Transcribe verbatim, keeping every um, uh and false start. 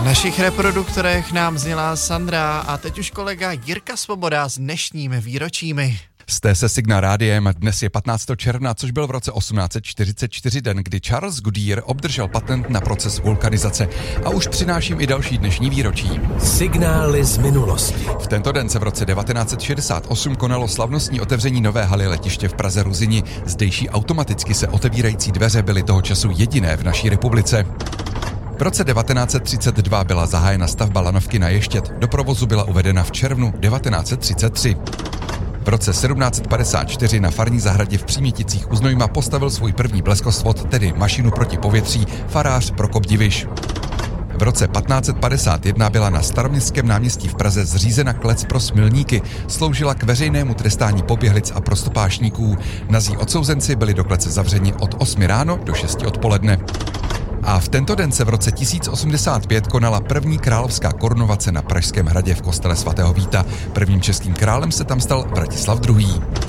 našich reproduktorech nám zněla Sandra a teď už kolega Jirka Svoboda s dnešními výročími. Jste se Signál rádiem, dnes je patnáctého června, což byl v roce osmnáct set čtyřicet čtyři den, kdy Charles Goodyear obdržel patent na proces vulkanizace. A už přináším i další dnešní výročí. Signály z minulosti. V tento den se v roce devatenáct set šedesát osm konalo slavnostní otevření nové haly letiště v Praze Ruzyni. Zdejší automaticky se otevírající dveře byly toho času jediné v naší republice. V roce devatenáct set třicet dva byla zahájena stavba lanovky na Ještěd, do provozu byla uvedena v červnu devatenáct set třicet tři. V roce sedmnáct set padesát čtyři na farní zahradě v Příměticích u Znojma postavil svůj první bleskosvod, tedy mašinu proti povětří, farář Prokop Diviš. V roce patnáct set padesát jedna byla na Staroměstském náměstí v Praze zřízena klec pro smilníky, sloužila k veřejnému trestání poběhlic a prostopášníků. Nazí odsouzenci byli do klece zavřeni od osmi ráno do šesti odpoledne. A v tento den se v roce tisíc osmdesát pět konala první královská korunovace na Pražském hradě v kostele svatého Víta. Prvním českým králem se tam stal Vratislav druhý.